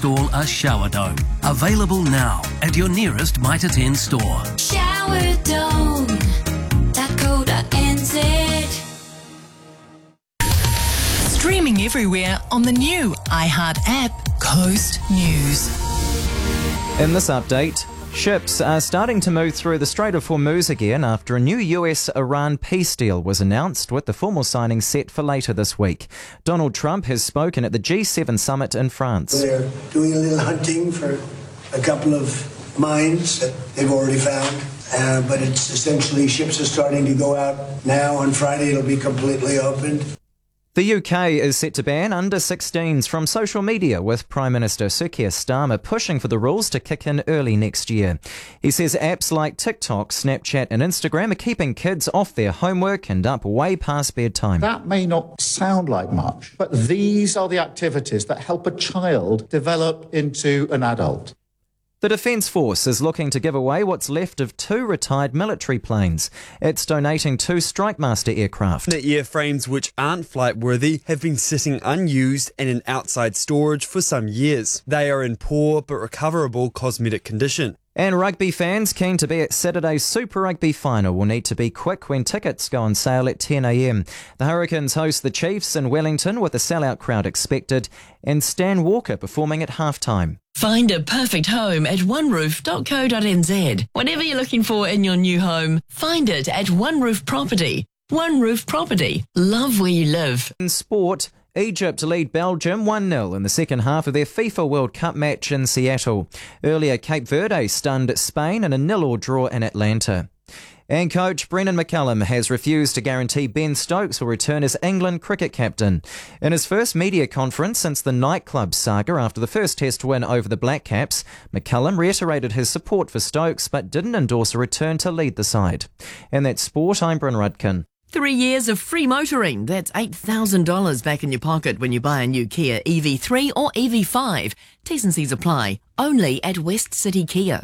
install a shower dome. Available now at your nearest Mitre 10 store. Showerdome.co.nz. Streaming everywhere on the new iHeart app, Coast News. In this update, ships are starting to move through the Strait of Hormuz again after a new US-Iran peace deal was announced, with the formal signing set for later this week. Donald Trump has spoken at the G7 summit in France. They're doing a little hunting for a couple of mines that they've already found, but it's essentially ships are starting to go out now. On Friday, it'll be completely opened. The UK is set to ban under-16s from social media, with Prime Minister Sir Keir Starmer pushing for the rules to kick in early next year. He says apps like TikTok, Snapchat and Instagram are keeping kids off their homework and up way past bedtime. That may not sound like much, but these are the activities that help a child develop into an adult. The Defence Force is looking to give away what's left of 2 retired military planes. It's donating 2 Strikemaster aircraft. The airframes, which aren't flight-worthy, have been sitting unused and in outside storage for some years. They are in poor but recoverable cosmetic condition. And rugby fans keen to be at Saturday's Super Rugby final will need to be quick when tickets go on sale at 10 a.m. The Hurricanes host the Chiefs in Wellington with a sellout crowd expected, and Stan Walker performing at halftime. Find a perfect home at oneroof.co.nz. Whatever you're looking for in your new home, find it at One Roof Property. One Roof Property. Love where you live. In sport, Egypt lead Belgium 1-0 in the second half of their FIFA World Cup match in Seattle. Earlier, Cape Verde stunned Spain in a 0-0 draw in Atlanta. And coach Brendan McCullum has refused to guarantee Ben Stokes will return as England cricket captain. In his first media conference since the nightclub saga after the first test win over the Black Caps, McCullum reiterated his support for Stokes but didn't endorse a return to lead the side. And that's sport, I'm Bryn Rudkin. 3 years of free motoring. That's $8,000 back in your pocket when you buy a new Kia EV3 or EV5. T's and C's apply. Only at West City Kia.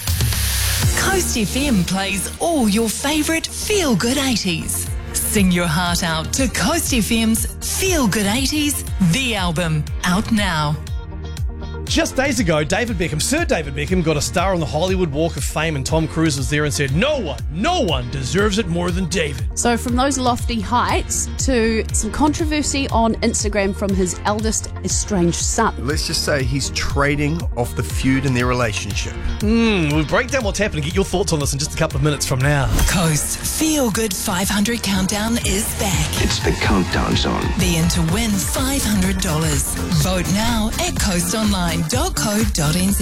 Coast FM plays all your favourite feel-good 80s. Sing your heart out to Coast FM's Feel Good 80s, the album, out now. Just days ago, Sir David Beckham got a star on the Hollywood Walk of Fame, and Tom Cruise was there and said, no one deserves it more than David. So from those lofty heights to some controversy on Instagram from his eldest estranged son. Let's just say he's trading off the feud in their relationship. We'll break down what's happened and get your thoughts on this in just a couple of minutes from now. Coast Feel Good 500 Countdown is back. It's the countdown song. Be in to win $500. Vote now at coastonline.co.nz.